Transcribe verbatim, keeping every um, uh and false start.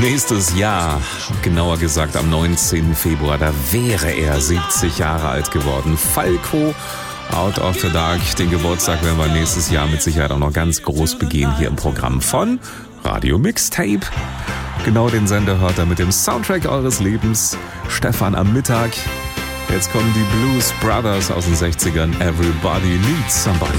Nächstes Jahr, genauer gesagt am neunzehnten Februar, da wäre er siebzig Jahre alt geworden. Falco, Out of the Dark. Den Geburtstag werden wir nächstes Jahr mit Sicherheit auch noch ganz groß begehen hier im Programm von Radio Mixtape. Genau den Sender hört er mit dem Soundtrack eures Lebens. Stefan am Mittag. Jetzt kommen die Blues Brothers aus den sechzigern. Everybody Needs Somebody.